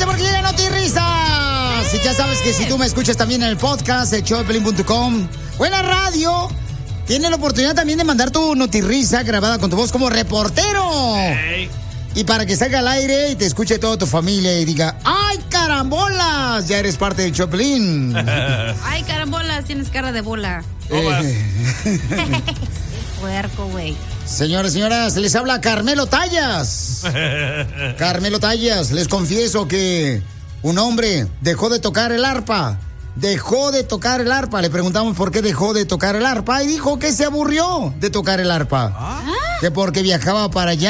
¡Prepárense porque llega Notirrisas! Y ya sabes que si tú me escuchas también en el podcast, el showdepiolín.com o en la radio, tienes la oportunidad también de mandar tu notirrisa grabada con tu voz como reportero. Hey. Y para que salga al aire y te escuche toda tu familia y diga, ¡ay, carambolas! Ya eres parte del Choplin. Ay, carambolas, tienes cara de bola. Puerco, güey. Señores, señoras, les habla Carmelo Tallas. Carmelo Tallas, les confieso que un hombre dejó de tocar el arpa. Dejó de tocar el arpa. Le preguntamos por qué dejó de tocar el arpa y dijo que se aburrió de tocar el arpa. Que porque viajaba para allá